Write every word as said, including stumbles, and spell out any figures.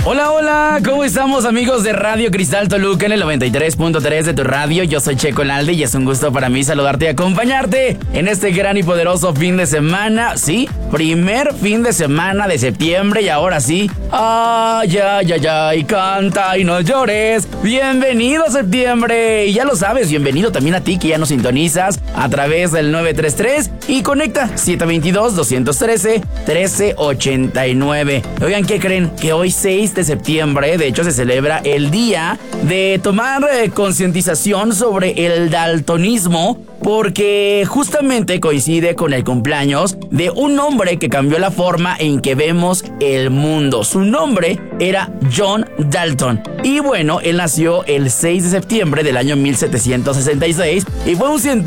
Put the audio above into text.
Hola, hola, ¿cómo estamos, amigos de Radio Cristal Toluca en el noventa y tres punto tres de tu radio? Yo soy Checo Lalde y es un gusto para mí saludarte y acompañarte en este gran y poderoso fin de semana. Sí, primer fin de semana de septiembre y ahora sí, ay, ay, ay, ay, canta y no llores. Bienvenido septiembre, y ya lo sabes, bienvenido también a ti que ya nos sintonizas a través del nueve tres tres y conecta siete dos dos, dos uno tres, uno tres ocho nueve. Oigan, ¿qué creen? Que hoy seis de septiembre, de hecho, se celebra el día de tomar eh, concientización sobre el daltonismo, porque justamente coincide con el cumpleaños de un hombre que cambió la forma en que vemos el mundo. Su nombre era John Dalton. Y bueno, él nació el seis de septiembre del año mil setecientos sesenta y seis y fue un científico